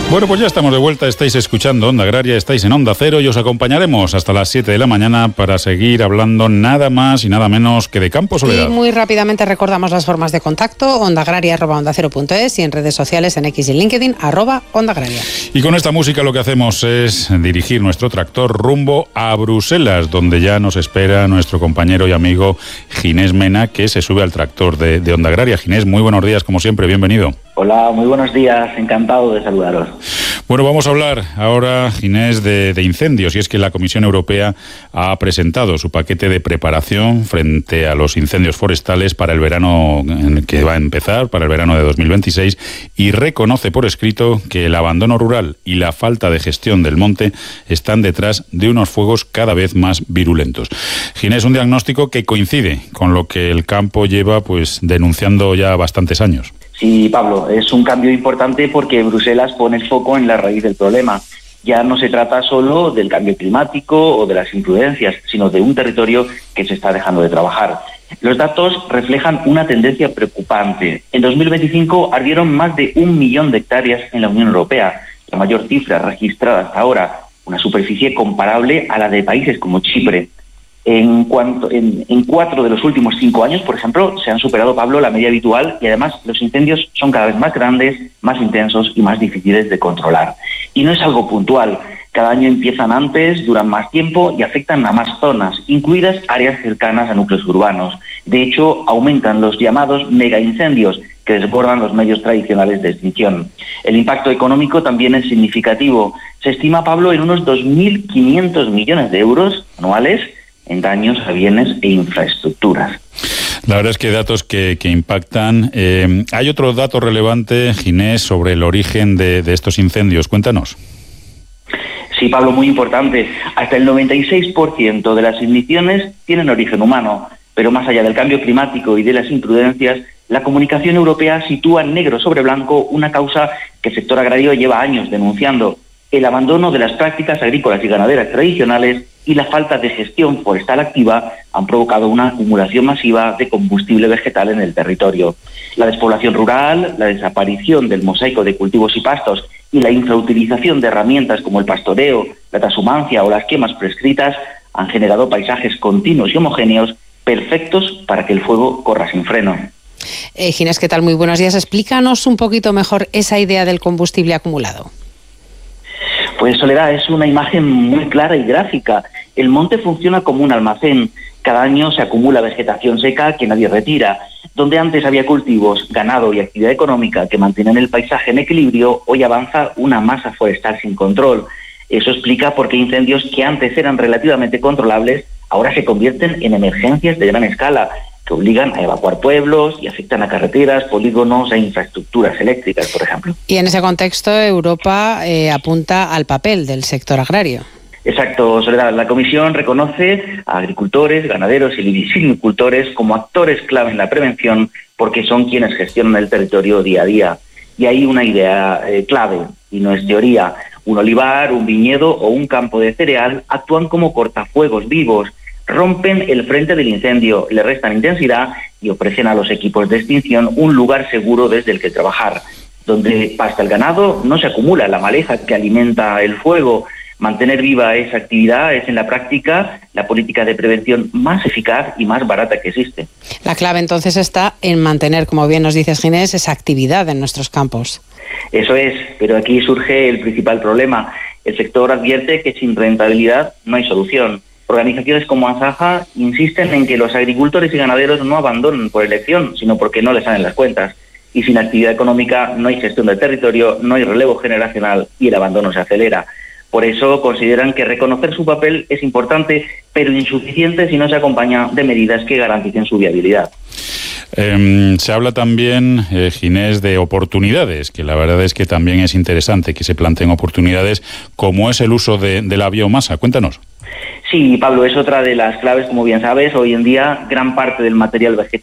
Bueno, pues ya estamos de vuelta, estáis escuchando Onda Agraria, estáis en Onda Cero y os acompañaremos hasta las 7 de la mañana para seguir hablando nada más y nada menos que de campo, Soledad. Y muy rápidamente recordamos las formas de contacto: ondaagraria@ondacero.es y en redes sociales en X y LinkedIn @ondaagraria. Y con esta música lo que hacemos es dirigir nuestro tractor rumbo a Bruselas, donde ya nos espera nuestro compañero y amigo Ginés Mena, que se sube al tractor de Onda Agraria. Ginés, muy buenos días, como siempre, bienvenido. Hola, muy buenos días, encantado de saludaros. Bueno, vamos a hablar ahora, Ginés, de incendios, y es que la Comisión Europea ha presentado su paquete de preparación frente a los incendios forestales para el verano que va a empezar, para el verano de 2026, y reconoce por escrito que el abandono rural y la falta de gestión del monte están detrás de unos fuegos cada vez más virulentos. Ginés, un diagnóstico que coincide con lo que el campo lleva pues denunciando ya bastantes años. Sí, Pablo, es un cambio importante porque Bruselas pone el foco en la raíz del problema. Ya no se trata solo del cambio climático o de las influencias, sino de un territorio que se está dejando de trabajar. Los datos reflejan una tendencia preocupante. En 2025 ardieron más de 1 millón de hectáreas en la Unión Europea, la mayor cifra registrada hasta ahora, una superficie comparable a la de países como Chipre. En 4 de los últimos 5 años, por ejemplo, se han superado, Pablo, la media habitual, y además los incendios son cada vez más grandes, más intensos y más difíciles de controlar. Y no es algo puntual. Cada año empiezan antes, duran más tiempo y afectan a más zonas, incluidas áreas cercanas a núcleos urbanos. De hecho, aumentan los llamados megaincendios, que desbordan los medios tradicionales de extinción. El impacto económico también es significativo. Se estima, Pablo, en unos 2.500 millones de euros anuales en daños a bienes e infraestructuras. La verdad es que datos que impactan. Hay otro dato relevante, Ginés, sobre el origen de estos incendios. Cuéntanos. Sí, Pablo, muy importante. Hasta el 96% de las igniciones tienen origen humano, pero más allá del cambio climático y de las imprudencias, la comunicación europea sitúa negro sobre blanco una causa que el sector agrario lleva años denunciando: el abandono de las prácticas agrícolas y ganaderas tradicionales y la falta de gestión forestal activa han provocado una acumulación masiva de combustible vegetal en el territorio. La despoblación rural, la desaparición del mosaico de cultivos y pastos y la infrautilización de herramientas como el pastoreo, la trashumancia o las quemas prescritas han generado paisajes continuos y homogéneos perfectos para que el fuego corra sin freno. Ginés, ¿qué tal? Muy buenos días. Explícanos un poquito mejor esa idea del combustible acumulado. Pues, Soledad, es una imagen muy clara y gráfica. El monte funciona como un almacén. Cada año se acumula vegetación seca que nadie retira. Donde antes había cultivos, ganado y actividad económica que mantienen el paisaje en equilibrio, hoy avanza una masa forestal sin control. Eso explica por qué incendios que antes eran relativamente controlables ahora se convierten en emergencias de gran escala, que obligan a evacuar pueblos y afectan a carreteras, polígonos e infraestructuras eléctricas, por ejemplo. Y en ese contexto, Europa apunta al papel del sector agrario. Exacto, Soledad. La Comisión reconoce a agricultores, ganaderos y silvicultores como actores clave en la prevención porque son quienes gestionan el territorio día a día. Y hay una idea clave, y no es teoría. Un olivar, un viñedo o un campo de cereal actúan como cortafuegos vivos, rompen el frente del incendio, le restan intensidad y ofrecen a los equipos de extinción un lugar seguro desde el que trabajar. Donde pasta el ganado, no se acumula la maleza que alimenta el fuego. Mantener viva esa actividad es en la práctica la política de prevención más eficaz y más barata que existe. La clave entonces está en mantener, como bien nos dices, Ginés, esa actividad en nuestros campos. Eso es, pero aquí surge el principal problema. El sector advierte que sin rentabilidad no hay solución. Organizaciones como Asaja insisten en que los agricultores y ganaderos no abandonan por elección, sino porque no les salen las cuentas. Y sin actividad económica no hay gestión del territorio, no hay relevo generacional y el abandono se acelera. Por eso consideran que reconocer su papel es importante, pero insuficiente si no se acompaña de medidas que garanticen su viabilidad. Se habla también, Ginés, de oportunidades, que la verdad es que también es interesante que se planteen oportunidades, como es el uso de la biomasa. Cuéntanos. Sí, Pablo, es otra de las claves, como bien sabes. Hoy en día, gran parte del material vegetal